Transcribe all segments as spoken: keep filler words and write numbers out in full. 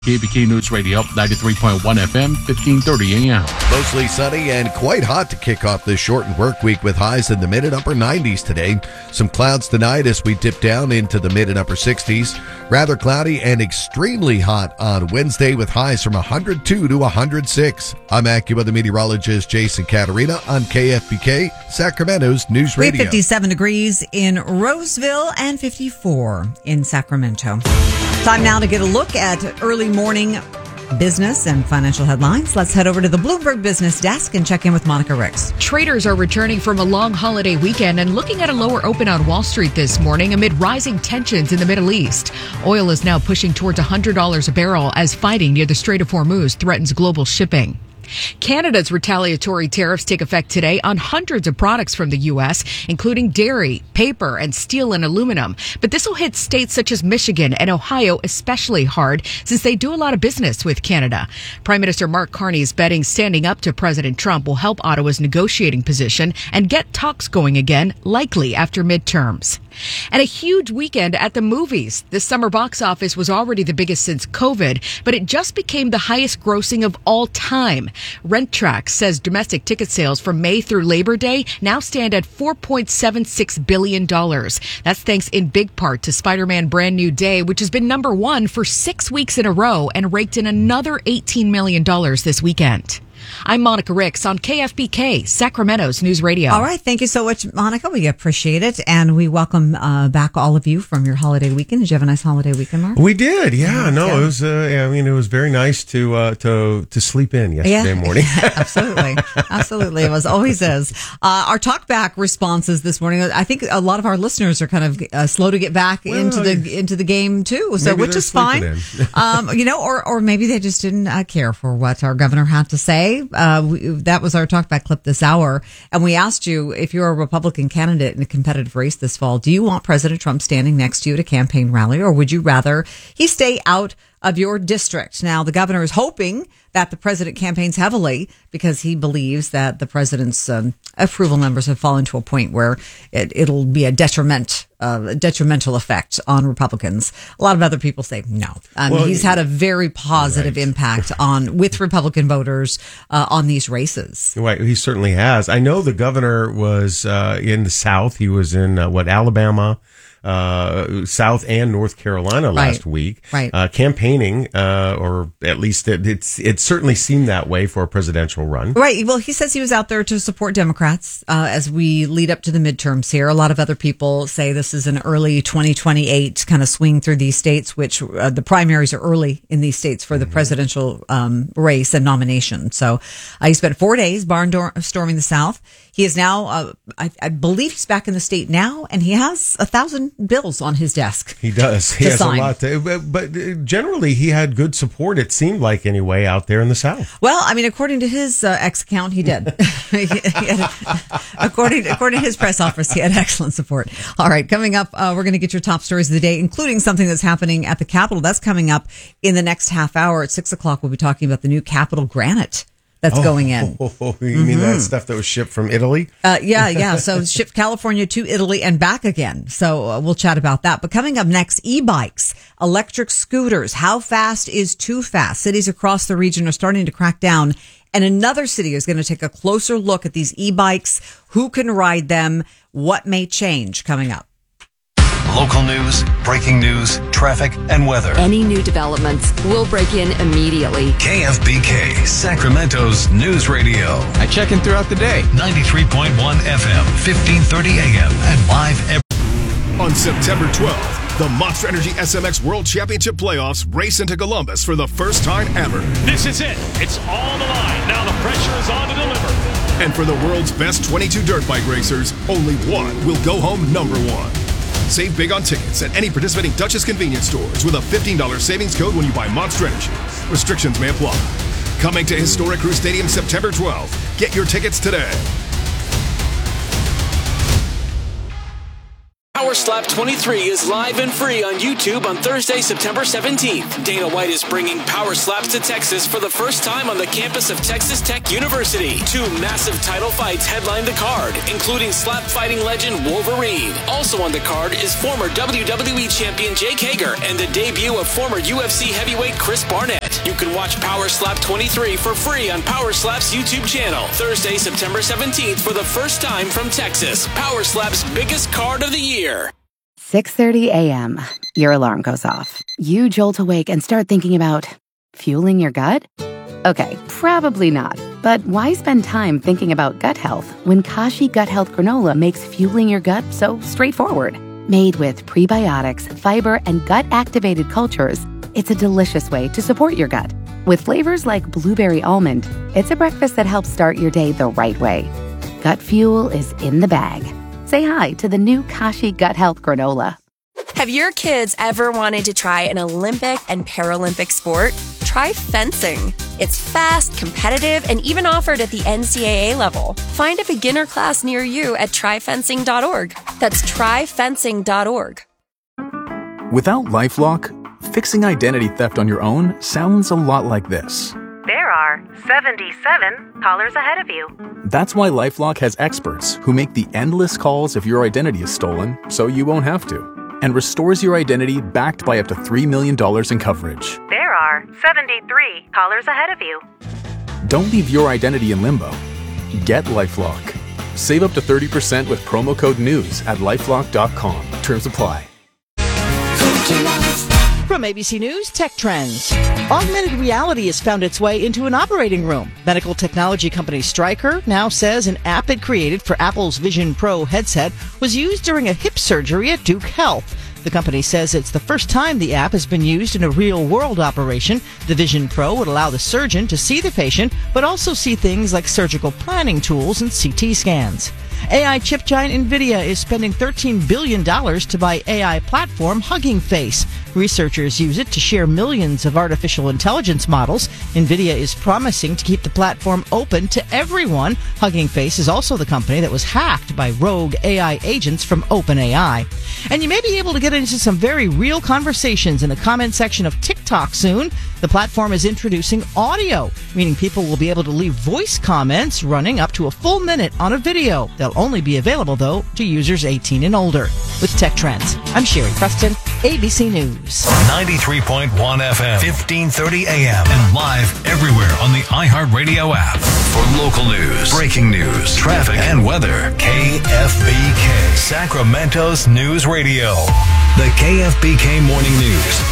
K B K News Radio, ninety-three point one F M, fifteen thirty A M. Mostly sunny and quite hot to kick off this shortened work week with highs in the mid and upper nineties today. Some clouds tonight as we dip down into the mid and upper sixties. Rather cloudy and extremely hot on Wednesday with highs from one hundred two to one hundred six. I'm AccuWeather meteorologist Jason Caterina on K F B K, Sacramento's News We have Radio. fifty-seven degrees in Roseville and fifty-four in Sacramento. Time now to get a look at early morning business and financial headlines. Let's head over to the Bloomberg Business Desk and check in with Monica Ricks. Traders are returning from a long holiday weekend and looking at a lower open on Wall Street this morning amid rising tensions in the Middle East. Oil is now pushing towards one hundred dollars a barrel as fighting near the Strait of Hormuz threatens global shipping. Canada's retaliatory tariffs take effect today on hundreds of products from the U S, including dairy, paper, and steel and aluminum. But this will hit states such as Michigan and Ohio especially hard since they do a lot of business with Canada. Prime Minister Mark Carney is betting standing up to President Trump will help Ottawa's negotiating position and get talks going again, likely after midterms. And a huge weekend at the movies. This summer box office was already the biggest since COVID, but it just became the highest grossing of all time. RentTrax says domestic ticket sales from May through Labor Day now stand at four point seven six billion dollars. That's thanks in big part to Spider-Man Brand New Day, which has been number one for six weeks in a row and raked in another eighteen million dollars this weekend. I'm Monica Ricks on K F B K, Sacramento's News Radio. All right. Thank you so much, Monica. We appreciate it. And we welcome uh, back all of you from your holiday weekend. Did you have a nice holiday weekend, Mark? We did. Yeah. No, Yeah. it was, uh, yeah, I mean, it was very nice to, uh, to, to sleep in yesterday Yeah. morning. Absolutely. Absolutely. It was always is. Uh, our talkback responses this morning, I think a lot of our listeners are kind of uh, slow to get back Well, into the into the game too. So, maybe which they're is fine. sleeping um, you know, or, or maybe they just didn't uh, care for what our governor had to say. Uh, we, that was our talkback clip this hour. And we asked you, if you're a Republican candidate in a competitive race this fall, do you want President Trump standing next to you at a campaign rally, or would you rather he stay out of your district? Now, the governor is hoping that the president campaigns heavily because he believes that the president's um, approval numbers have fallen to a point where it, it'll be a detriment, uh, a detrimental effect on Republicans. A lot of other people say no. Um, Well, he's had a very positive right. impact on with Republican voters uh, on these races. Right, he certainly has. I know the governor was uh, in the South. He was in, uh, what, Alabama, uh, South and North Carolina last Right. week, Right. uh, campaigning, uh, or at least it, it's, it certainly seemed that way for a presidential run. Right. Well, he says he was out there to support Democrats uh, as we lead up to the midterms here. A lot of other people say this is an early twenty twenty-eight kind of swing through these states, which uh, the primaries are early in these states for the Mm-hmm. presidential um, race and nomination. So uh, he spent four days barnstorming the South. He is now, uh, I, I believe he's back in the state now, and he has a thousand bills on his desk. He does. He to has sign. a lot to, but, but generally he had good support, it seemed like, anyway, out there in the South. Well, I mean, according to his uh, X account, he did. He had- according according to his press office, he had excellent support. All right, coming up, uh, we're going to get your top stories of the day, including something that's happening at the Capitol. That's coming up in the next half hour at six o'clock. We'll be talking about the new Capitol granite that's going in. Oh, oh, oh, you mean that stuff that was shipped from Italy? Uh, yeah, yeah. So shipped California to Italy and back again. So uh, we'll chat about that. But coming up next, e-bikes, electric scooters. How fast is too fast? Cities across the region are starting to crack down. And another city is going to take a closer look at these e-bikes, who can ride them, what may change coming up. Local news, breaking news, traffic, and weather. Any new developments, we'll break in immediately. K F B K, Sacramento's News Radio. I check in throughout the day. ninety-three point one F M, fifteen thirty A M, and live every... On September twelfth, the Monster Energy S M X World Championship Playoffs race into Columbus for the first time ever. This is it. It's all the line. Now the pressure is on to deliver. And for the world's best twenty-two dirt bike racers, only one will go home number one. Save big on tickets at any participating Dutchess convenience stores with a fifteen dollars savings code when you buy Monster Energy. Restrictions may apply. Coming to historic Crew Stadium September twelfth. Get your tickets today. Power Slap twenty-three is live and free on YouTube on Thursday, September seventeenth. Dana White is bringing Power Slaps to Texas for the first time on the campus of Texas Tech University. Two massive title fights headline the card, including slap fighting legend Wolverine. Also on the card is former W W E champion Jake Hager and the debut of former U F C heavyweight Chris Barnett. You can watch Power Slap twenty-three for free on Power Slap's YouTube channel. Thursday, September seventeenth for the first time from Texas. Power Slap's biggest card of the year. six thirty a.m. Your alarm goes off. You jolt awake and start thinking about fueling your gut? Okay, probably not. But why spend time thinking about gut health when Kashi Gut Health Granola makes fueling your gut so straightforward? Made with prebiotics, fiber, and gut-activated cultures, it's a delicious way to support your gut. With flavors like blueberry almond, it's a breakfast that helps start your day the right way. Gut fuel is in the bag. Say hi to the new Kashi Gut Health Granola. Have your kids ever wanted to try an Olympic and Paralympic sport? Try fencing. It's fast, competitive, and even offered at the N C double A level. Find a beginner class near you at try fencing dot org. That's try fencing dot org. Without LifeLock, fixing identity theft on your own sounds a lot like this. There are seventy-seven callers ahead of you. That's why LifeLock has experts who make the endless calls if your identity is stolen so you won't have to, and restores your identity backed by up to three million dollars in coverage. There are seventy-three callers ahead of you. Don't leave your identity in limbo. Get LifeLock. Save up to thirty percent with promo code NEWS at lifelock dot com. Terms apply. From A B C News Tech Trends. Augmented reality has found its way into an operating room. Medical technology company Stryker now says an app it created for Apple's Vision Pro headset was used during a hip surgery at Duke Health. The company says it's the first time the app has been used in a real-world operation. The Vision Pro would allow the surgeon to see the patient, but also see things like surgical planning tools and C T scans. A I chip giant NVIDIA is spending thirteen billion dollars to buy A I platform Hugging Face. Researchers use it to share millions of artificial intelligence models. NVIDIA is promising to keep the platform open to everyone. Hugging Face is also the company that was hacked by rogue A I agents from OpenAI. And you may be able to get into some very real conversations in the comment section of TikTok soon. The platform is introducing audio, meaning people will be able to leave voice comments running up to a full minute on a video. They'll only be available, though, to users eighteen and older. With Tech Trends, I'm Sherry Preston, A B C News. ninety-three point one F M, fifteen thirty A M, and live everywhere on the iHeartRadio app. For local news, breaking news, traffic, and weather, K F B K, Sacramento's News Radio. The K F B K Morning News.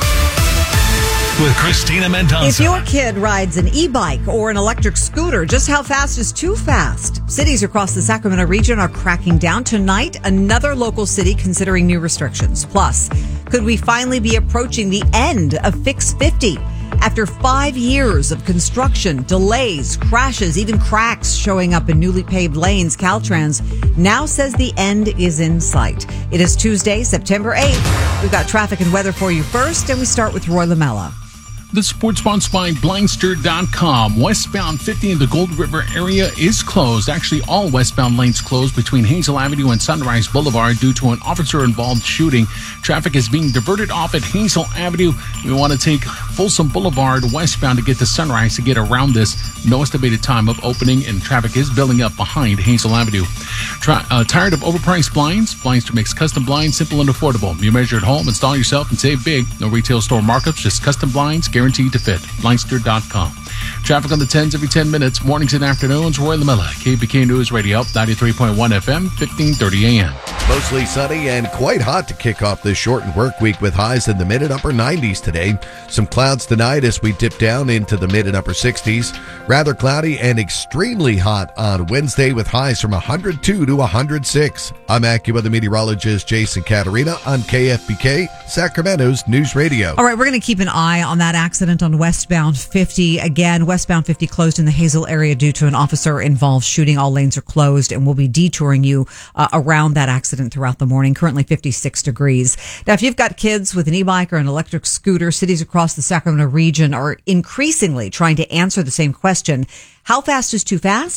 With Christina Mendoza. If your kid rides an e-bike or an electric scooter, just how fast is too fast? Cities across the Sacramento region are cracking down tonight. Another local city considering new restrictions. Plus, could we finally be approaching the end of Fix fifty? After five years of construction, delays, crashes, even cracks showing up in newly paved lanes, Caltrans now says the end is in sight. It is Tuesday, September eighth. We've got traffic and weather for you first, and we start with Roy Lamella. The sports sponsored by Blindster dot com. Westbound fifty in the Gold River area is closed. Actually, all westbound lanes closed between Hazel Avenue and Sunrise Boulevard due to an officer-involved shooting. Traffic is being diverted off at Hazel Avenue. We want to take Folsom Boulevard westbound to get to Sunrise to get around this. No estimated time of opening, and traffic is building up behind Hazel Avenue. Tra- uh, tired of overpriced blinds? Blindster makes custom blinds simple and affordable. You measure at home, install yourself, and save big. No retail store markups, just custom blinds, guaranteed to fit. Blindster dot com. Traffic on the tens every ten minutes, mornings and afternoons. Roy Lamella, K B K News Radio, ninety-three point one F M, fifteen thirty A M. Mostly sunny and quite hot to kick off this shortened work week with highs in the mid and upper nineties today. Some clouds tonight as we dip down into the mid and upper sixties. Rather cloudy and extremely hot on Wednesday with highs from one hundred two to one hundred six. I'm AccuWeather meteorologist Jason Caterina on K F B K, Sacramento's News Radio. All right, we're going to keep an eye on that accident on westbound fifty. Again, westbound fifty closed in the Hazel area due to an officer-involved shooting. All lanes are closed, and we'll be detouring you uh, around that accident throughout the morning. Currently fifty-six degrees. Now, if you've got kids with an e-bike or an electric scooter, cities across the Sacramento region are increasingly trying to answer the same question. How fast is too fast?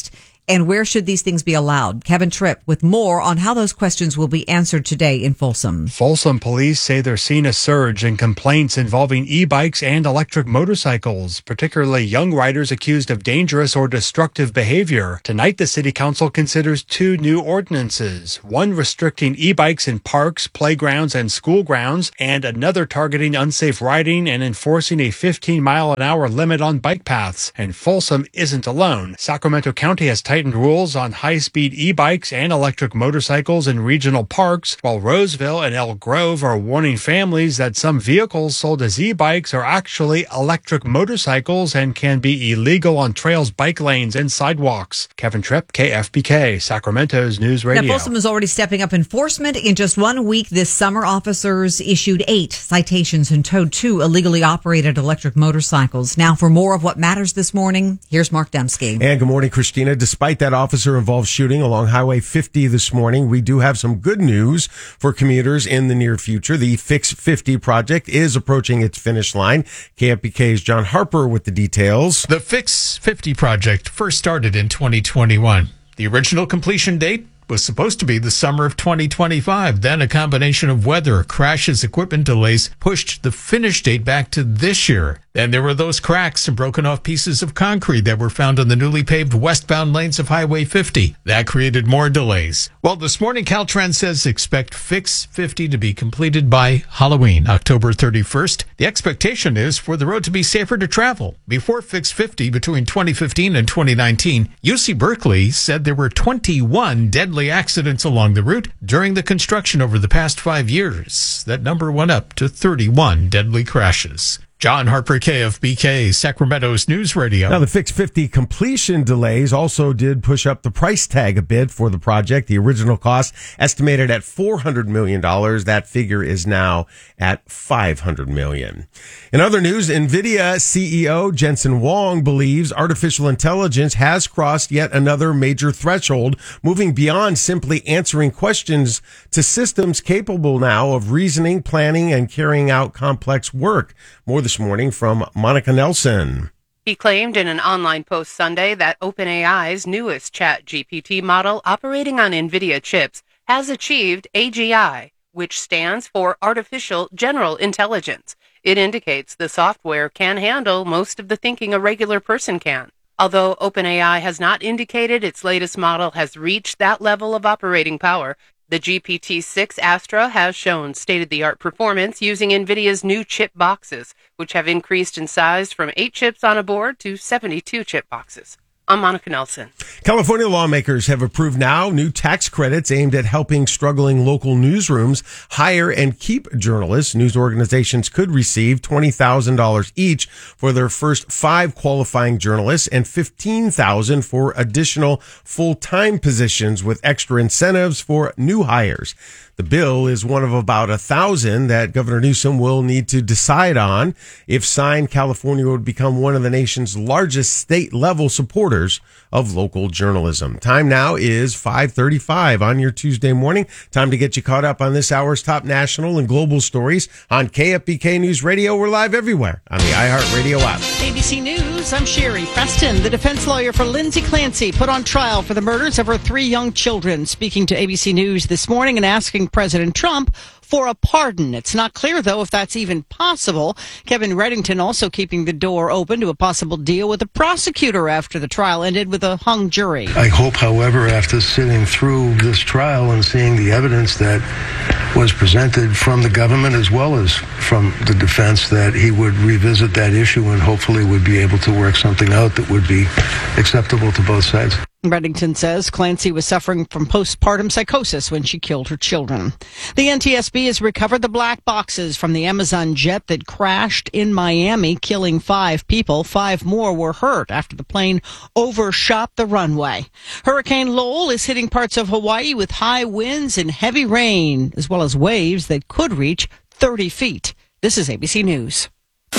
And where should these things be allowed? Kevin Tripp with more on how those questions will be answered today in Folsom. Folsom police say they're seeing a surge in complaints involving e-bikes and electric motorcycles, particularly young riders accused of dangerous or destructive behavior. Tonight, the city council considers two new ordinances, one restricting e-bikes in parks, playgrounds, and school grounds, and another targeting unsafe riding and enforcing a fifteen mile an hour limit on bike paths. And Folsom isn't alone. Sacramento County has tightened rules on high-speed e-bikes and electric motorcycles in regional parks, while Roseville and Elk Grove are warning families that some vehicles sold as e-bikes are actually electric motorcycles and can be illegal on trails, bike lanes, and sidewalks. Kevin Tripp, K F B K, Sacramento's News Radio. Now, Folsom is already stepping up enforcement. In just one week this summer, officers issued eight citations and towed two illegally operated electric motorcycles. Now, for more of what matters this morning, here's Mark Dembski. And good morning, Christina. Despite that officer-involved shooting along Highway fifty this morning, we do have some good news for commuters in the near future. The Fix fifty project is approaching its finish line. K F B K's John Harper with the details. The Fix fifty project first started in twenty twenty-one. The original completion date was supposed to be the summer of twenty twenty-five. Then a combination of weather, crashes, equipment delays pushed the finish date back to this year. Then there were those cracks and broken off pieces of concrete that were found on the newly paved westbound lanes of Highway fifty. That created more delays. Well, this morning Caltrans says expect Fix fifty to be completed by Halloween, October thirty-first. The expectation is for the road to be safer to travel. Before Fix fifty, between twenty fifteen and twenty nineteen, U C Berkeley said there were twenty-one deadly accidents along the route during the construction over the past five years. That number went up to thirty-one deadly crashes. John Harper, K F B K, Sacramento's News Radio. Now, the Fix fifty completion delays also did push up the price tag a bit for the project. The original cost estimated at four hundred million dollars. That figure is now at five hundred million dollars. In other news, NVIDIA C E O Jensen Huang believes artificial intelligence has crossed yet another major threshold, moving beyond simply answering questions to systems capable now of reasoning, planning, and carrying out complex work. More this morning from Monica Nelson. He claimed in an online post Sunday that OpenAI's newest Chat G P T model operating on NVIDIA chips has achieved A G I, which stands for Artificial General Intelligence. It indicates the software can handle most of the thinking a regular person can. Although OpenAI has not indicated its latest model has reached that level of operating power, the G P T six Astra has shown state-of-the-art performance using NVIDIA's new chip boxes, which have increased in size from eight chips on a board to seventy-two chip boxes. I'm Monica Nelson. California lawmakers have approved now new tax credits aimed at helping struggling local newsrooms hire and keep journalists. News organizations could receive twenty thousand dollars each for their first five qualifying journalists and fifteen thousand dollars for additional full-time positions with extra incentives for new hires. The bill is one of about a thousand that Governor Newsom will need to decide on. If signed, California would become one of the nation's largest state-level supporters of local journalism. Time now is five thirty-five on your Tuesday morning. Time to get you caught up on this hour's top national and global stories on K F B K News Radio. We're live everywhere on the iHeartRadio app. A B C News, I'm Sherry Preston. The defense lawyer for Lindsay Clancy put on trial for the murders of her three young children, speaking to A B C News this morning and asking President Trump for a pardon. It's not clear, though, if that's even possible. Kevin Reddington also keeping the door open to a possible deal with the prosecutor after the trial ended with a hung jury. I hope, however, after sitting through this trial and seeing the evidence that was presented from the government as well as from the defense, that he would revisit that issue and hopefully would be able to work something out that would be acceptable to both sides. Reddington says Clancy was suffering from postpartum psychosis when she killed her children. The N T S B has recovered the black boxes from the Amazon jet that crashed in Miami, killing five people. Five more were hurt after the plane overshot the runway. Hurricane Lowell is hitting parts of Hawaii with high winds and heavy rain, as well as waves that could reach thirty feet. This is A B C News.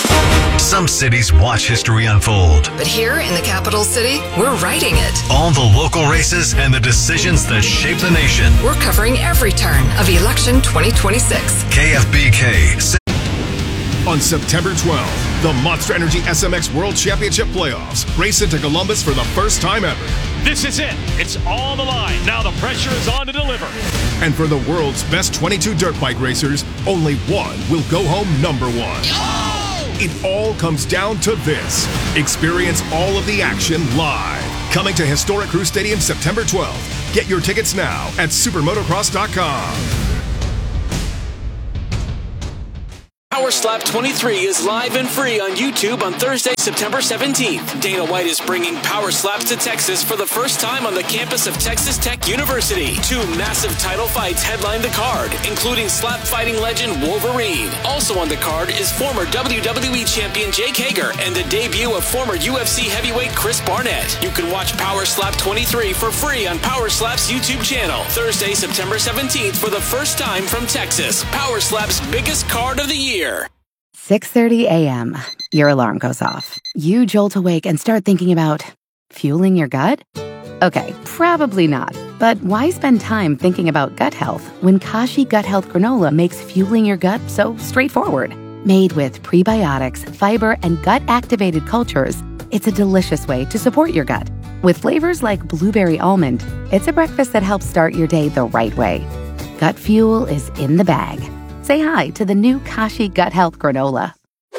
Some cities watch history unfold. But here in the capital city, we're writing it. All the local races and the decisions that shape the nation. We're covering every turn of election twenty twenty-six. K F B K. On September twelfth, the Monster Energy S M X World Championship Playoffs race into Columbus for the first time ever. This is it. It's all on the line. Now the pressure is on to deliver. And for the world's best twenty-two dirt bike racers, only one will go home number one. Oh! It all comes down to this. Experience all of the action live. Coming to Historic Crew Stadium September twelfth. Get your tickets now at supermotocross dot com. Power Slap twenty-three is live and free on YouTube on Thursday, September seventeenth. Dana White is bringing Power Slaps to Texas for the first time on the campus of Texas Tech University. Two massive title fights headline the card, including slap fighting legend Wolverine. Also on the card is former W W E champion Jake Hager and the debut of former U F C heavyweight Chris Barnett. You can watch Power Slap twenty-three for free on Power Slap's YouTube channel. Thursday, September seventeenth for the first time from Texas. Power Slap's biggest card of the year. six thirty a.m. Your alarm goes off. You jolt awake and start thinking about fueling your gut? Okay, probably not. But why spend time thinking about gut health when Kashi Gut Health Granola makes fueling your gut so straightforward? Made with prebiotics, fiber, and gut-activated cultures, it's a delicious way to support your gut. With flavors like blueberry almond, it's a breakfast that helps start your day the right way. Gut fuel is in the bag. Say hi to the new Kashi Gut Health Granola.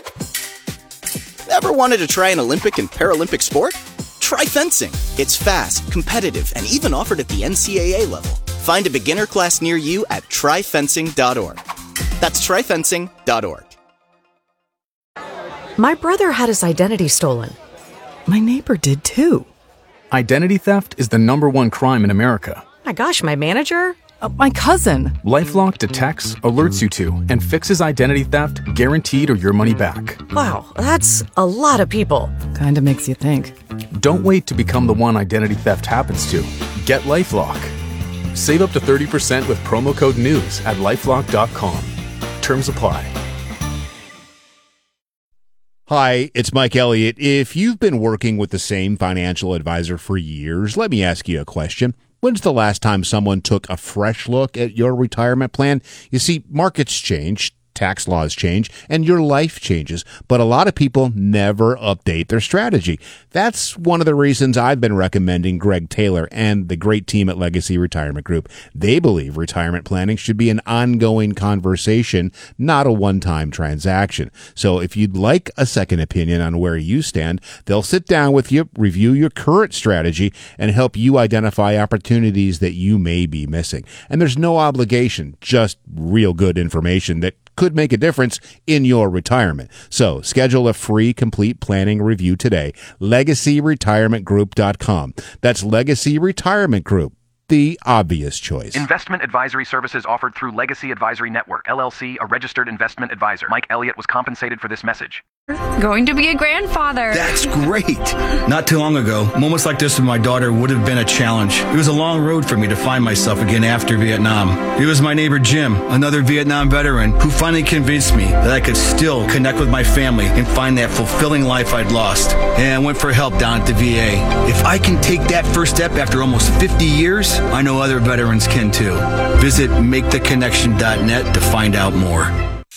Ever wanted to try an Olympic and Paralympic sport? Try fencing. It's fast, competitive, and even offered at the N C double A level. Find a beginner class near you at try fencing dot org. That's try fencing dot org. My brother had his identity stolen. My neighbor did too. Identity theft is the number one crime in America. My gosh, my manager? Uh, my cousin. LifeLock detects, alerts you to, and fixes identity theft guaranteed or your money back. Wow, that's a lot of people. Kinda makes you think. Don't wait to become the one identity theft happens to. Get LifeLock. Save up to thirty percent with promo code NEWS at lifelock dot com. Terms apply. Hi, it's Mike Elliott. If you've been working with the same financial advisor for years, let me ask you a question. When's the last time someone took a fresh look at your retirement plan? You see, markets change, tax laws change, and your life changes, but a lot of people never update their strategy. That's one of the reasons I've been recommending Greg Taylor and the great team at Legacy Retirement Group. They believe retirement planning should be an ongoing conversation, not a one-time transaction. So if you'd like a second opinion on where you stand, they'll sit down with you, review your current strategy, and help you identify opportunities that you may be missing. And there's no obligation, just real good information that could make a difference in your retirement. So schedule a free complete planning review today. legacy retirement group dot com. That's Legacy Retirement Group, the obvious choice. Investment advisory services offered through Legacy Advisory Network, L L C, a registered investment advisor. Mike Elliott was compensated for this message. Going to be a grandfather. That's great. Not too long ago, moments like this with my daughter would have been a challenge. It was a long road for me to find myself again after Vietnam. It was my neighbor Jim, another Vietnam veteran, who finally convinced me that I could still connect with my family and find that fulfilling life I'd lost. And I went for help down at the V A. If I can take that first step after almost fifty years, I know other veterans can too. Visit make the connection dot net to find out more.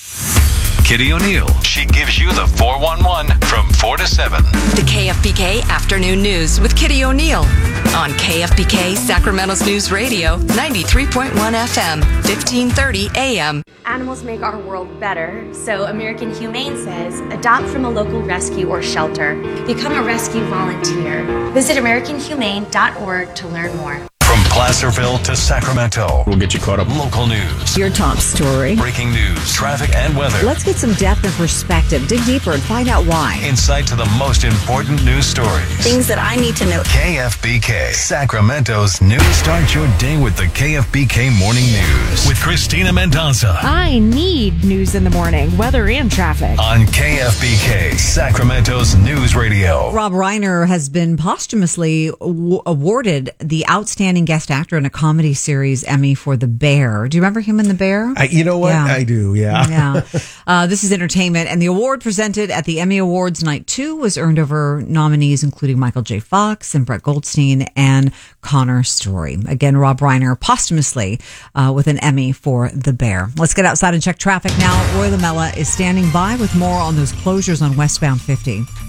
Kitty O'Neill. She gives you the four one one from four to seven. The K F B K Afternoon News with Kitty O'Neill on K F B K Sacramento's News Radio, ninety-three point one F M, fifteen thirty A M. Animals make our world better, so American Humane says adopt from a local rescue or shelter. Become a rescue volunteer. Visit american humane dot org to learn more. From Placerville to Sacramento, we'll get you caught up. Local news, Your top story. breaking news, traffic and weather. Let's get some depth and perspective. Dig deeper and find out why. Insight to the most important news stories. Things that I need to know. K F B K, Sacramento's news. Start your day with the K F B K Morning News with Christina Mendoza I need news in the morning, weather and traffic. on K F B K, Sacramento's News Radio. Rob Reiner has been posthumously w- awarded the Outstanding Guest Actor in a Comedy Series Emmy for The Bear. Do you remember him in The Bear? I, you know what? Yeah. I do, yeah. yeah. Uh, this is entertainment, and the award presented at the Emmy Awards Night two was earned over nominees including Michael J. Fox and Brett Goldstein and Connor Story. Again, Rob Reiner posthumously uh, with an Emmy for The Bear. Let's get outside and check traffic now. Roy Lamella is standing by with more on those closures on westbound fifty.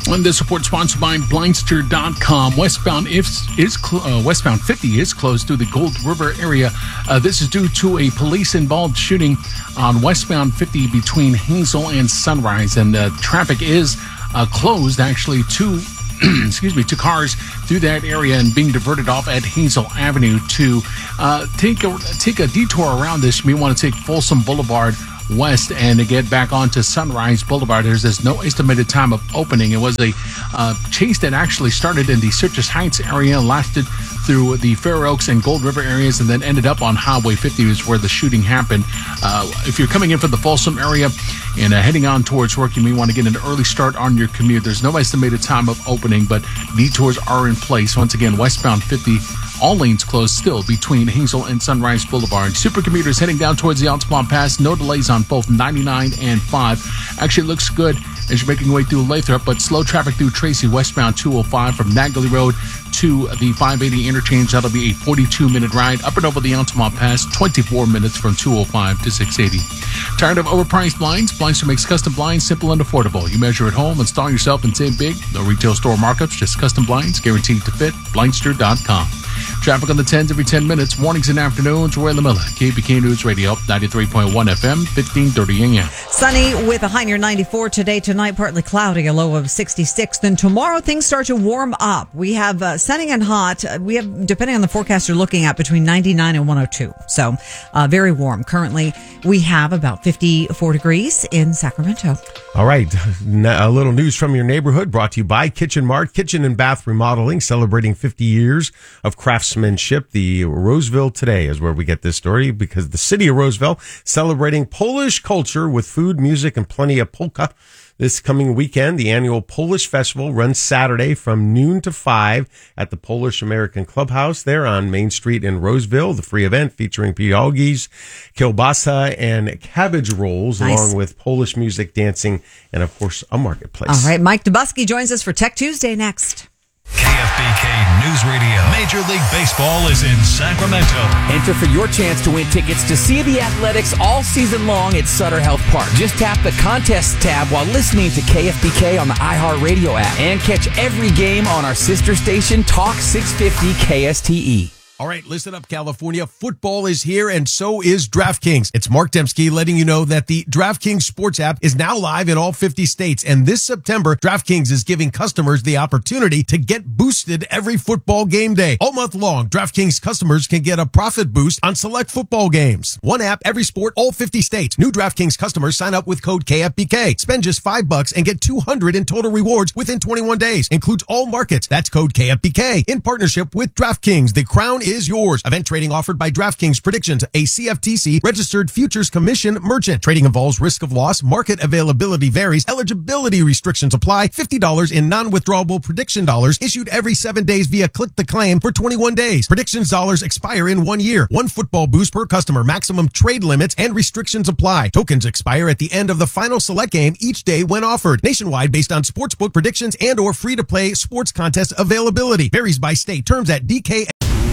And this report sponsored by Blindster dot com. Westbound is, is cl- uh, westbound fifty is closed through the Gold River area. Uh, this is due to a police-involved shooting on westbound fifty between Hazel and Sunrise, and uh, traffic is uh, closed actually to. excuse me, to cars through that area and being diverted off at Hazel Avenue to uh, take a take a detour around this. You may want to take Folsom Boulevard west and to get back onto Sunrise Boulevard. There's, there's no estimated time of opening. It was a uh, chase that actually started in the Citrus Heights area, lasted through the Fair Oaks and Gold River areas, and then ended up on Highway fifty, is where the shooting happened. Uh, if you're coming in from the Folsom area and uh, heading on towards work, you may want to get an early start on your commute. There's no estimated time of opening, but detours are in place. Once again, westbound fifty, all lanes closed still between Hazel and Sunrise Boulevard. Super commuters heading down towards the Altamont Pass. No delays on both ninety-nine and five. Actually, it looks good as you're making your way through Lathrop, but slow traffic through Tracy westbound two oh five from Nagley Road to the five eighty interchange. That'll be a forty-two minute ride up and over the Altamont Pass, twenty-four minutes from two oh five to six eighty. Tired of overpriced blinds? Blindster makes custom blinds simple and affordable. You measure at home, install yourself, and save big. No retail store markups, just custom blinds guaranteed to fit. Blindster dot com. Traffic on the tens every ten minutes, mornings and afternoons. Roy LaMilla, K B K News Radio, ninety-three point one F M, fifteen thirty A M. Sunny with a high near ninety-four today. Tonight, partly cloudy, a low of sixty-six. Then tomorrow, things start to warm up. We have uh, sunny and hot. We have, depending on the forecast you're looking at, between ninety-nine and one oh two. So uh, very warm. Currently, we have about fifty-four degrees in Sacramento. All right. A little news from your neighborhood brought to you by Kitchen Mart, Kitchen and Bath Remodeling, celebrating fifty years of craftsmanship. The Roseville Today is where we get this story, because the city of Roseville celebrating Polish culture with food, music, and plenty of polka. This coming weekend, the annual Polish Festival runs Saturday from noon to five at the Polish American Clubhouse there on Main Street in Roseville. The free event featuring pierogies, kielbasa, and cabbage rolls, nice, along with Polish music, dancing, and, of course, a marketplace. All right, Mike Dubusky joins us for Tech Tuesday next. K F B K News Radio. Major League Baseball is in Sacramento. Enter for your chance to win tickets to see the Athletics all season long at Sutter Health Park. Just tap the Contests tab while listening to K F B K on the iHeartRadio app and catch every game on our sister station, Talk six fifty K S T E. All right, listen up, California. Football is here, and so is DraftKings. It's Mark Dembski letting you know that the DraftKings Sports app is now live in all fifty states. And this September, DraftKings is giving customers the opportunity to get boosted every football game day. All month long, DraftKings customers can get a profit boost on select football games. One app, every sport, all fifty states. New DraftKings customers sign up with code K F B K. Spend just five bucks and get two hundred in total rewards within twenty-one days. Includes all markets. That's code K F B K in partnership with DraftKings. The crown is yours. Event trading offered by DraftKings Predictions, a C F T C registered futures commission merchant. Trading involves risk of loss. Market availability varies. Eligibility restrictions apply. fifty dollars in non-withdrawable prediction dollars issued every seven days via Click the Claim for twenty-one days. Predictions dollars expire in one year. One football boost per customer. Maximum trade limits and restrictions apply. Tokens expire at the end of the final select game each day when offered. Nationwide based on sportsbook predictions and or free-to-play sports contest availability. Varies by state. Terms at D K.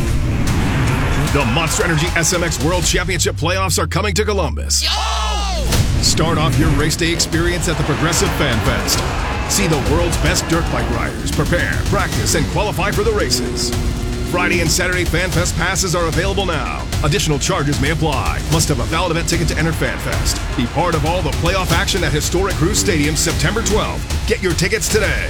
The Monster Energy S M X World Championship playoffs are coming to Columbus. Yo! Start off your race day experience at the Progressive Fan Fest. See the world's best dirt bike riders prepare, practice, and qualify for the races. Friday and Saturday Fan Fest passes are available now. Additional charges may apply. Must have a valid event ticket to enter Fan Fest. Be part of all the playoff action at historic Cruz Stadium September twelfth. Get your tickets today.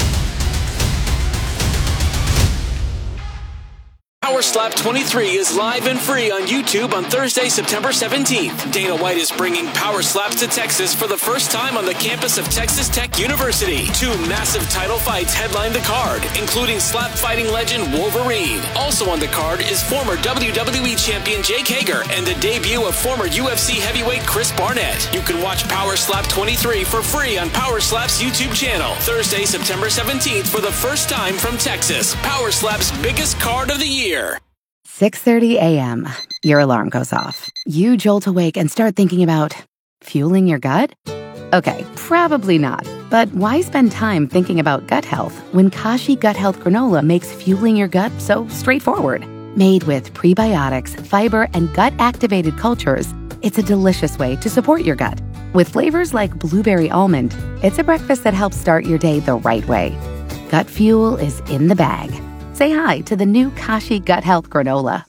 Power Slap twenty-three is live and free on YouTube on Thursday, September seventeenth. Dana White is bringing Power Slaps to Texas for the first time on the campus of Texas Tech University. Two massive title fights headline the card, including slap fighting legend Wolverine. Also on the card is former W W E champion Jake Hager and the debut of former U F C heavyweight Chris Barnett. You can watch Power Slap twenty-three for free on Power Slap's YouTube channel. Thursday, September seventeenth for the first time from Texas. Power Slap's biggest card of the year. six thirty a.m. Your alarm goes off. You jolt awake and start thinking about fueling your gut? Okay, probably not. But why spend time thinking about gut health when Kashi Gut Health Granola makes fueling your gut so straightforward? Made with prebiotics, fiber, and gut-activated cultures, it's a delicious way to support your gut. With flavors like blueberry almond, it's a breakfast that helps start your day the right way. Gut Fuel is in the bag. Say hi to the new Kashi Gut Health Granola.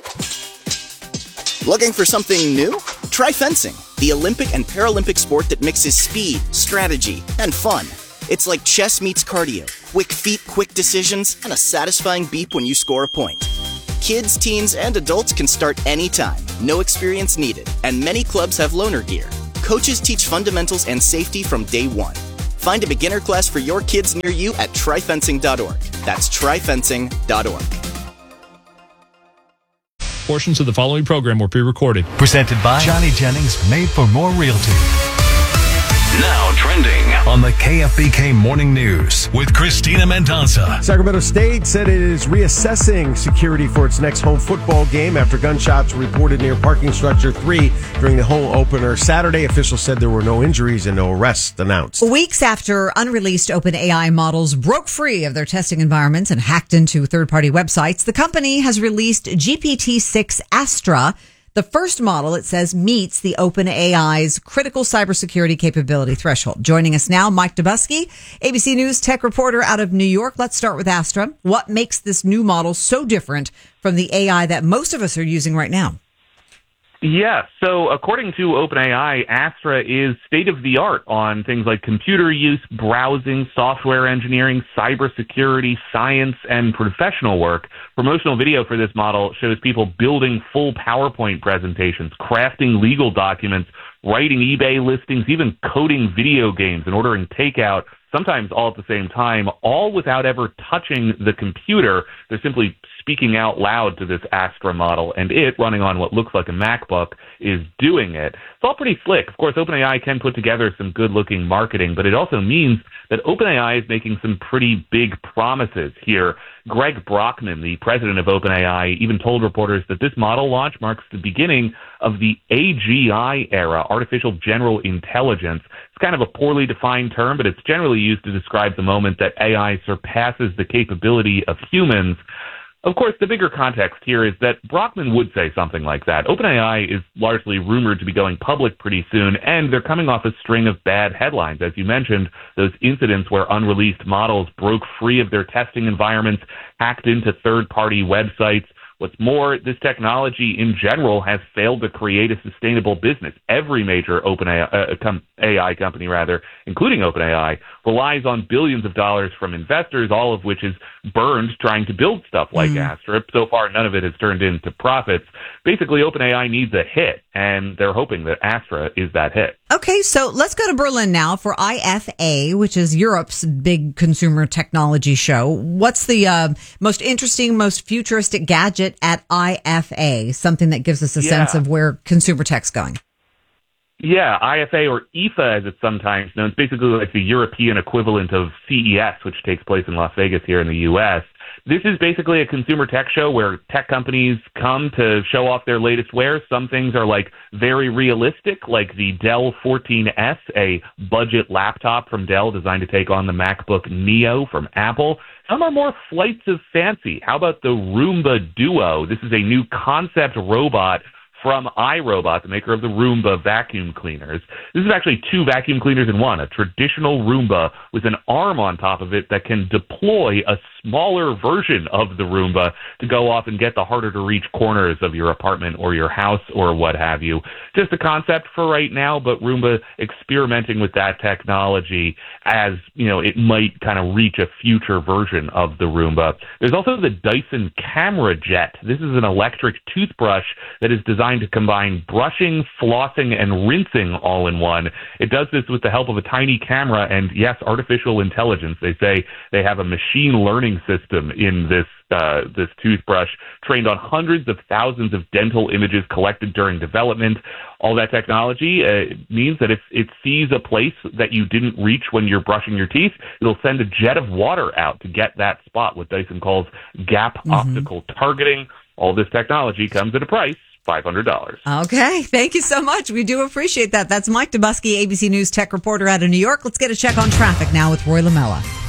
Looking for something new? Try fencing, the Olympic and Paralympic sport that mixes speed, strategy, and fun. It's like chess meets cardio, quick feet, quick decisions, and a satisfying beep when you score a point. Kids, teens, and adults can start anytime, no experience needed, and many clubs have loaner gear. Coaches teach fundamentals and safety from day one. Find a beginner class for your kids near you at try fencing dot org. That's try fencing dot org. Portions of the following program were pre-recorded. Presented by Johnny Jennings, Made for More Realty. Now trending on the K F B K Morning News with Christina Mendonça. Sacramento State said it is reassessing security for its next home football game after gunshots were reported near parking structure three during the home opener Saturday. Officials said there were no injuries and no arrests announced. Weeks after unreleased OpenAI models broke free of their testing environments and hacked into third-party websites, the company has released G P T six Astra. The first model, it says, meets the OpenAI's critical cybersecurity capability threshold. Joining us now, Mike Dubusky, A B C News tech reporter out of New York. Let's start with Astra. What makes this new model so different from the A I that most of us are using right now? Yeah, so according to OpenAI, Astra is state-of-the-art on things like computer use, browsing, software engineering, cybersecurity, science, and professional work. Promotional video for this model shows people building full PowerPoint presentations, crafting legal documents, writing eBay listings, even coding video games and ordering takeout, sometimes all at the same time, all without ever touching the computer. They're simply speaking out loud to this Astra model, and it, running on what looks like a MacBook, is doing it. It's all pretty slick. Of course, OpenAI can put together some good-looking marketing, but it also means that OpenAI is making some pretty big promises here. Greg Brockman, the president of OpenAI, even told reporters that this model launch marks the beginning of the A G I era, artificial general intelligence. It's kind of a poorly defined term, but it's generally used to describe the moment that A I surpasses the capability of humans. Of course, the bigger context here is that Brockman would say something like that. OpenAI is largely rumored to be going public pretty soon, and they're coming off a string of bad headlines. As you mentioned, those incidents where unreleased models broke free of their testing environments, hacked into third-party websites. What's more, this technology in general has failed to create a sustainable business. Every major OpenAI uh, com- A I company, rather, including OpenAI, relies on billions of dollars from investors, all of which is burned trying to build stuff like mm. Astra. So far, none of it has turned into profits. Basically, OpenAI needs a hit, and they're hoping that Astra is that hit. Okay, so let's go to Berlin now for I F A, which is Europe's big consumer technology show. What's the uh, most interesting, most futuristic gadget at I F A? Something that gives us a yeah. sense of where consumer tech's going. Yeah, I F A, or I F A as it's sometimes known. It's basically like the European equivalent of C E S, which takes place in Las Vegas here in the U S This is basically a consumer tech show where tech companies come to show off their latest wares. Some things are like very realistic, like the Dell fourteen S, a budget laptop from Dell designed to take on the MacBook Neo from Apple. Some are more flights of fancy. How about the Roomba Duo? This is a new concept robot from iRobot, the maker of the Roomba vacuum cleaners. This is actually two vacuum cleaners in one, a traditional Roomba with an arm on top of it that can deploy a smaller version of the Roomba to go off and get the harder-to-reach corners of your apartment or your house or what have you. Just a concept for right now, but Roomba experimenting with that technology as, you know, it might kind of reach a future version of the Roomba. There's also the Dyson Camera Jet. This is an electric toothbrush that is designed to combine brushing, flossing, and rinsing all in one. It does this with the help of a tiny camera and, yes, artificial intelligence. They say they have a machine learning system in this uh, this toothbrush trained on hundreds of thousands of dental images collected during development. All that technology uh, means that if it sees a place that you didn't reach when you're brushing your teeth, it'll send a jet of water out to get that spot, what Dyson calls gap mm-hmm. optical targeting. All this technology comes at a price. five hundred dollars. Okay. Thank you so much. We do appreciate that. That's Mike Dubusky, A B C News tech reporter out of New York. Let's get a check on traffic now with Roy Lamella.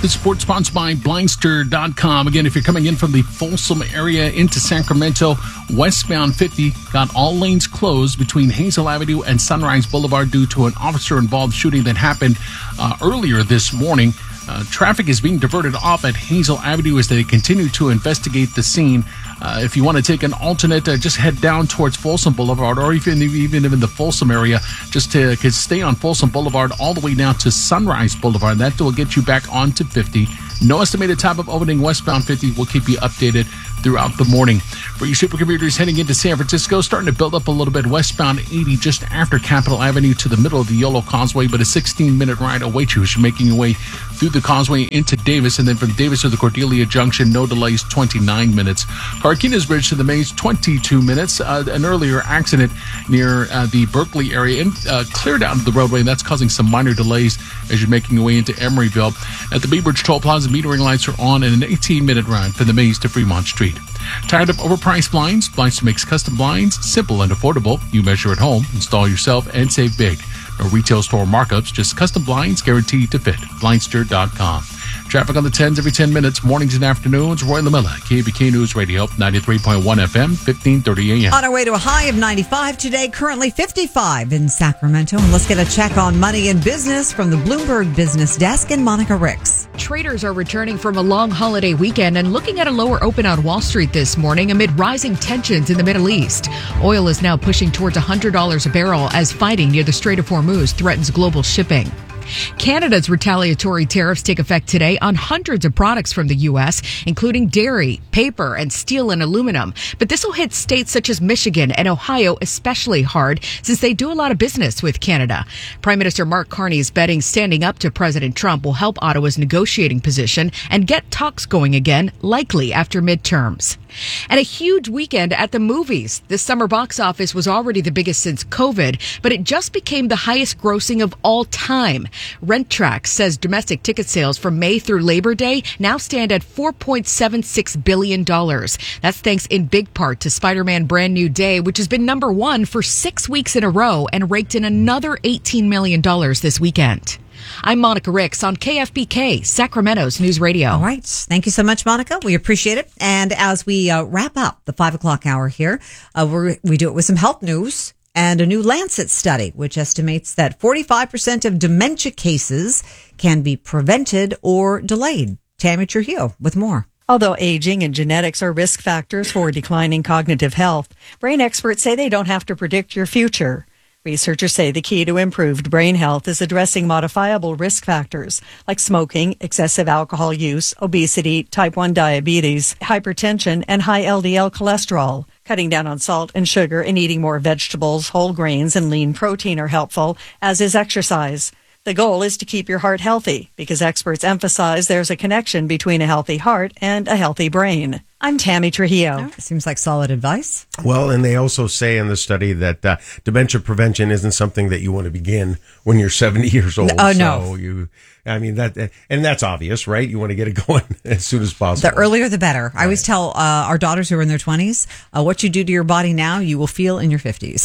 This report sponsored by Blindster dot com. Again, if you're coming in from the Folsom area into Sacramento, westbound fifty got all lanes closed between Hazel Avenue and Sunrise Boulevard due to an officer-involved shooting that happened uh, earlier this morning. Uh, traffic is being diverted off at Hazel Avenue as they continue to investigate the scene. Uh, if you want to take an alternate, uh, just head down towards Folsom Boulevard, or even even in the Folsom area, just to uh, stay on Folsom Boulevard all the way down to Sunrise Boulevard. That will get you back onto fifty. No estimated time of opening westbound fifty. We'll keep you updated throughout the morning. For you supercommuters heading into San Francisco, starting to build up a little bit. Westbound eighty just after Capitol Avenue to the middle of the Yolo Causeway, but a sixteen-minute ride awaits you as you're making your way through the Causeway into Davis, and then from Davis to the Cordelia Junction, no delays, twenty-nine minutes. Carquinez Bridge to the Maze, twenty-two minutes. Uh, an earlier accident near uh, the Berkeley area and uh, cleared out of the roadway, and that's causing some minor delays as you're making your way into Emeryville. At the Bay Bridge Toll Plaza, metering lights are on, and an eighteen-minute ride from the Maze to Fremont Street. Tired of overpriced blinds? Blindster makes custom blinds simple and affordable. You measure at home, install yourself, and save big. No retail store markups, just custom blinds guaranteed to fit. Blindster dot com. Traffic on the tens every ten minutes, mornings and afternoons. Roy Lamella, K A B K News Radio, ninety-three point one F M, fifteen thirty A M. On our way to a high of ninety-five today, currently fifty-five in Sacramento. And let's get a check on money and business from the Bloomberg Business Desk and Monica Ricks. Traders are returning from a long holiday weekend and looking at a lower open on Wall Street this morning amid rising tensions in the Middle East. Oil is now pushing towards one hundred dollars a barrel as fighting near the Strait of Hormuz threatens global shipping. Canada's retaliatory tariffs take effect today on hundreds of products from the U S, including dairy, paper, and steel and aluminum. But this will hit states such as Michigan and Ohio especially hard since they do a lot of business with Canada. Prime Minister Mark Carney is betting standing up to President Trump will help Ottawa's negotiating position and get talks going again, likely after midterms. And a huge weekend at the movies. This summer box office was already the biggest since COVID, but it just became the highest grossing of all time. RentTrax says domestic ticket sales from May through Labor Day now stand at four point seven six billion dollars. That's thanks in big part to Spider-Man Brand New Day, which has been number one for six weeks in a row and raked in another eighteen million dollars this weekend. I'm Monica Ricks on K F B K, Sacramento's News Radio. All right. Thank you so much, Monica. We appreciate it. And as we uh, wrap up the five o'clock hour here, uh, we're, we do it with some health news and a new Lancet study, which estimates that forty-five percent of dementia cases can be prevented or delayed. Tammy Trujillo with more. Although aging and genetics are risk factors for declining cognitive health, brain experts say they don't have to predict your future. Researchers say the key to improved brain health is addressing modifiable risk factors like smoking, excessive alcohol use, obesity, type one diabetes, hypertension, and high L D L cholesterol. Cutting down on salt and sugar and eating more vegetables, whole grains, and lean protein are helpful, as is exercise. The goal is to keep your heart healthy because experts emphasize there's a connection between a healthy heart and a healthy brain. I'm Tammy Trujillo. Oh, seems like solid advice. Well, and they also say in the study that uh, dementia prevention isn't something that you want to begin when you're seventy years old. Oh, no. So you, I mean, that, and that's obvious, right? You want to get it going as soon as possible. The earlier, the better. Right. I always tell uh, our daughters who are in their twenties, uh, what you do to your body now, you will feel in your fifties.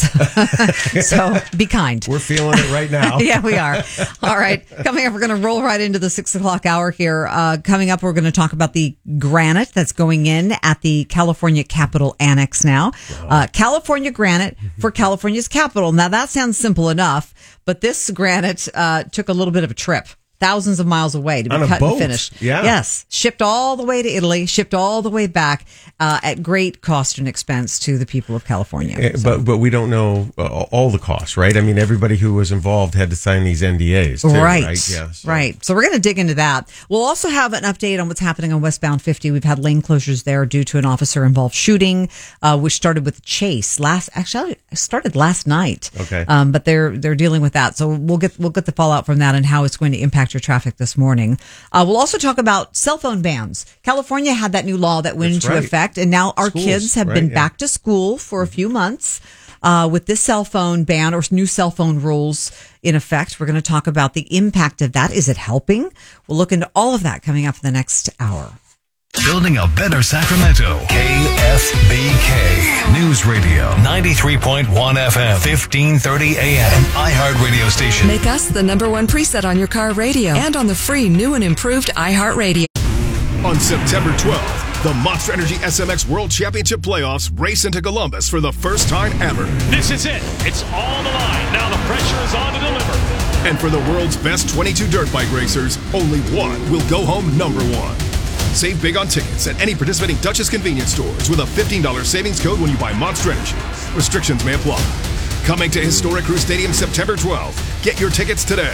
So be kind. We're feeling it right now. Yeah, we are. All right. Coming up, we're going to roll right into the six o'clock hour here. Uh, coming up, we're going to talk about the granite that's going in at the California Capitol Annex now. Wow. Uh, California granite for California's capital. Now, that sounds simple enough, but this granite uh, took a little bit of a trip. Thousands of miles away to be On a cut boat. and finished. Yeah. Yes. Shipped all the way to Italy, shipped all the way back uh, at great cost and expense to the people of California. Uh, So- But but we don't know uh, all the costs, right? I mean, everybody who was involved had to sign these N D As, too, Right. right? Yeah, so- Right. So we're going to dig into that. We'll also have an update on what's happening on westbound fifty. We've had lane closures there due to an officer involved shooting, uh, which started with a chase last, actually it started last night. Okay. Um, but they're, they're dealing with that. So we'll get, we'll get the fallout from that and how it's going to impact your traffic this morning. Uh, we'll also talk about cell phone bans. California had that new law that went That's into right. effect, and now our Schools, kids have right, been yeah. back to school for a few months. Uh, with this cell phone ban or new cell phone rules in effect, we're going to talk about the impact of that. Is it helping? We'll look into all of that coming up in the next hour. building a better Sacramento. K F B K News Radio, ninety-three point one F M, fifteen thirty A M, an iHeart radio station. Make us the number one preset on your car radio and on the free new and improved iHeart Radio. On September twelfth, the Monster Energy S M X World Championship Playoffs race into Columbus for the first time ever. This is it. It's all on the line. Now the pressure is on to deliver. And for the world's best twenty-two dirt bike racers, only one will go home number one. Save big on tickets at any participating Duchess convenience stores with a fifteen dollars savings code when you buy Monster Energy. Restrictions may apply. Coming to Historic Crew Stadium September twelfth. Get your tickets today.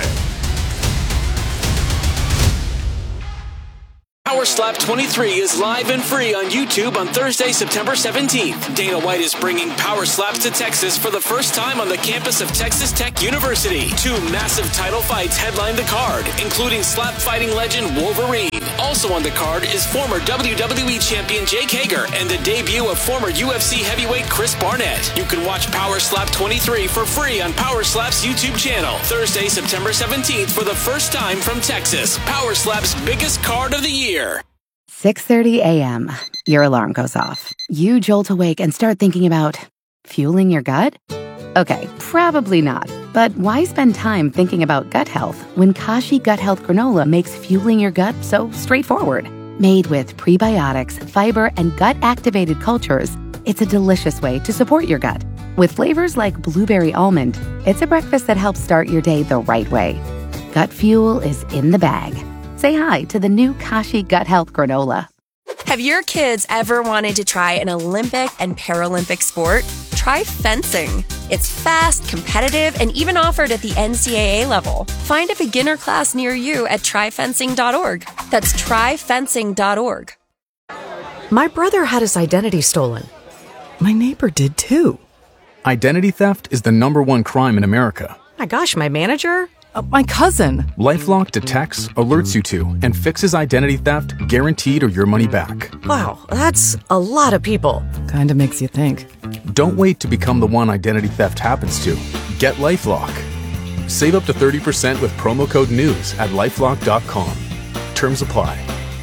Power Slap twenty-three is live and free on YouTube on Thursday, September seventeenth. Dana White is bringing Power Slaps to Texas for the first time on the campus of Texas Tech University. Two massive title fights headline the card, including slap fighting legend Wolverine. Also on the card is former W W E champion Jake Hager and the debut of former U F C heavyweight Chris Barnett. You can watch Power Slap twenty-three for free on Power Slap's YouTube channel. Thursday, September seventeenth for the first time from Texas. Power Slap's biggest card of the year. six thirty a.m. Your alarm goes off. You jolt awake and start thinking about fueling your gut? Okay, probably not. But why spend time thinking about gut health when Kashi Gut Health Granola makes fueling your gut so straightforward? Made with prebiotics, fiber, and gut-activated cultures, it's a delicious way to support your gut. With flavors like blueberry almond, it's a breakfast that helps start your day the right way. Gut fuel is in the bag. Say hi to the new Kashi Gut Health Granola. Have your kids ever wanted to try an Olympic and Paralympic sport? Try fencing. It's fast, competitive, and even offered at the N C double A level. Find a beginner class near you at try fencing dot org. That's try fencing dot org. My brother had his identity stolen. My neighbor did too. Identity theft is the number one crime in America. My gosh, my manager? Uh, my cousin. LifeLock detects, alerts you to, and fixes identity theft guaranteed or your money back. Wow, that's a lot of people. Kinda makes you think. Don't wait to become the one identity theft happens to. Get LifeLock. Save up to thirty percent with promo code NEWS at lifelock dot com. Terms apply.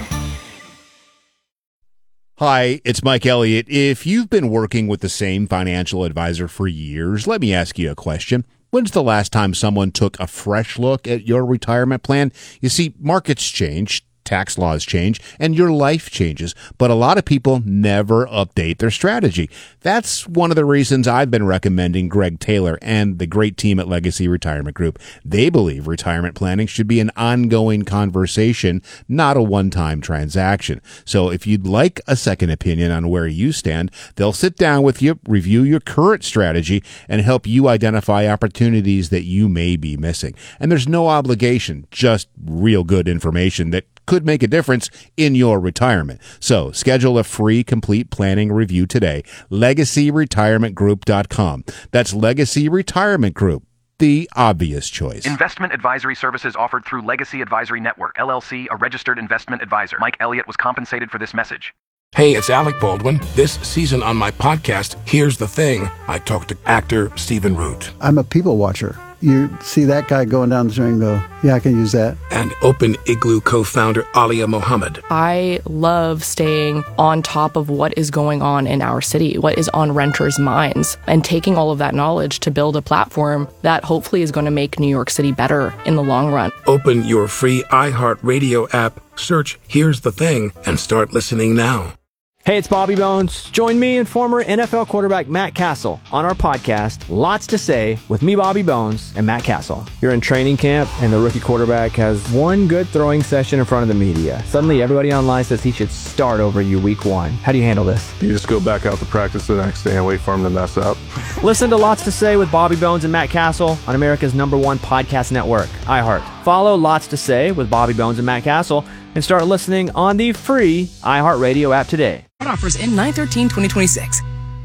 Hi, it's Mike Elliott. If you've been working with the same financial advisor for years, let me ask you a question. When's the last time someone took a fresh look at your retirement plan? You see, markets change, tax laws change, and your life changes, but a lot of people never update their strategy. That's one of the reasons I've been recommending Greg Taylor and the great team at Legacy Retirement Group. They believe retirement planning should be an ongoing conversation, not a one-time transaction. So if you'd like a second opinion on where you stand, they'll sit down with you, review your current strategy, and help you identify opportunities that you may be missing. And there's no obligation, just real good information that could make a difference in your retirement. So schedule a free complete planning review today. legacy retirement group dot com. That's Legacy Retirement Group, the obvious choice. Investment advisory services offered through Legacy Advisory Network, L L C, a registered investment advisor. Mike Elliott was compensated for this message. Hey, it's Alec Baldwin. This season on my podcast, Here's the Thing, I talked to actor Stephen Root. I'm a people watcher. You see that guy going down the street and go, yeah, I can use that. And Open Igloo co-founder Alia Mohammed. I love staying on top of what is going on in our city, what is on renters' minds, and taking all of that knowledge to build a platform that hopefully is going to make New York City better in the long run. Open your free iHeartRadio app, search Here's the Thing, and start listening now. Hey, it's Bobby Bones. Join me and former N F L quarterback Matt Castle on our podcast, Lots to Say, with me, Bobby Bones, and Matt Castle. You're in training camp, and the rookie quarterback has one good throwing session in front of the media. Suddenly, everybody online says he should start over you week one. How do you handle this? You just go back out to practice the next day and wait for him to mess up. Listen to Lots to Say with Bobby Bones and Matt Castle on America's number one podcast network, iHeart. Follow Lots to Say with Bobby Bones and Matt Castle and start listening on the free iHeartRadio app today. Offers in nine thirteen twenty twenty-six.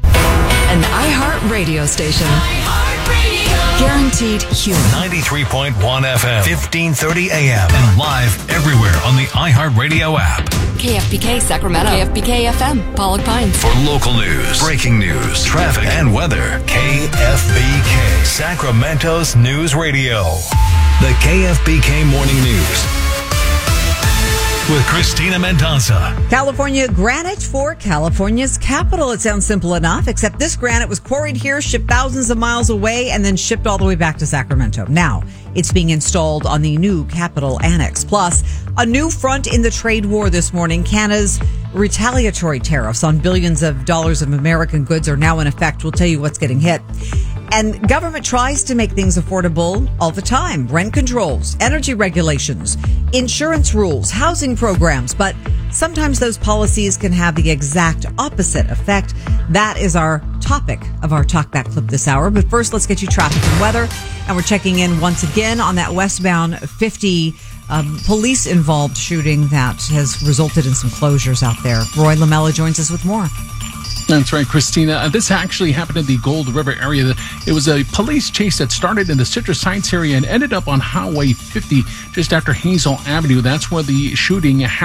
An iHeart radio station. Guaranteed human. ninety-three point one F M, fifteen thirty A M, and live everywhere on the iHeartRadio app. K F B K Sacramento. K F B K F M, Pollock Pines. For local news, breaking news, traffic, and weather, K F B K, Sacramento's News Radio. The K F B K Morning News. with Christina Mendoza. California granite for California's capital. It sounds simple enough, except this granite was quarried here, shipped thousands of miles away, and then shipped all the way back to Sacramento. Now, it's being installed on the new Capitol Annex. Plus, a new front in the trade war this morning. Canada's retaliatory tariffs on billions of dollars of American goods are now in effect. We'll tell you what's getting hit. And government tries to make things affordable all the time. Rent controls, energy regulations, insurance rules, housing programs. But sometimes those policies can have the exact opposite effect. That is our topic of our Talkback Clip this hour. But first, let's get you traffic and weather. And we're checking in once again on that westbound fifty um, police-involved shooting that has resulted in some closures out there. Roy Lamella joins us with more. That's right, Christina. This actually happened in the Gold River area. It was a police chase that started in the Citrus Heights area and ended up on Highway fifty just after Hazel Avenue. That's where the shooting happened.